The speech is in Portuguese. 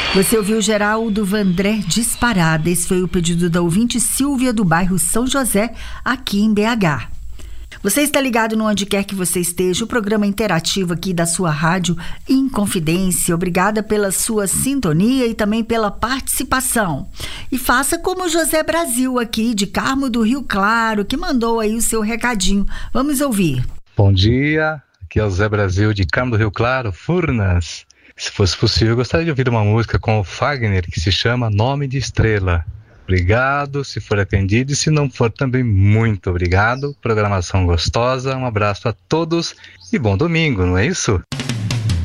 Você ouviu Geraldo Vandré Disparada. Esse foi o pedido da ouvinte Silvia do bairro São José, aqui em BH. Você está ligado no onde quer que você esteja, o programa interativo aqui da sua rádio Inconfidência. Obrigada pela sua sintonia e também pela participação. E faça como o José Brasil aqui de Carmo do Rio Claro, que mandou aí o seu recadinho. Vamos ouvir. Bom dia, aqui é o Zé Brasil de Carmo do Rio Claro, Furnas. Se fosse possível, eu gostaria de ouvir uma música com o Fagner que se chama Nome de Estrela. Obrigado, se for atendido, e se não for também, muito obrigado. Programação gostosa, um abraço a todos e bom domingo, não é isso?